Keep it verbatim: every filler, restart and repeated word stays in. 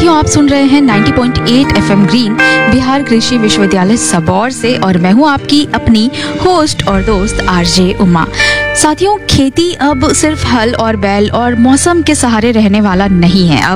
साथियों, आप सुन रहे हैं नब्बे पॉइंट आठ एफएम ग्रीन बिहार कृषि विश्वविद्यालय सबौर से और मैं हूं आपकी अपनी होस्ट और दोस्त आरजे उमा। साथियों, खेती अब सिर्फ हल और बैल और मौसम के सहारे रहने वाला नहीं है। अब